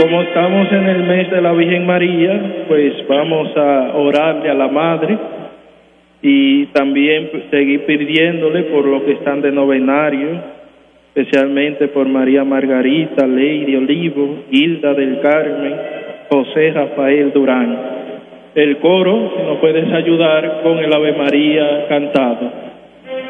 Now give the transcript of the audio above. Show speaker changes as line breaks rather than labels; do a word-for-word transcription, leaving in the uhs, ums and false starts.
como estamos en el mes de la Virgen María, pues vamos a orarle a la Madre y también seguir pidiéndole por los que están de novenario, especialmente por María Margarita, Lady Olivo, Hilda del Carmen, José Rafael Durán. El coro, si nos puedes ayudar con el Ave María cantado.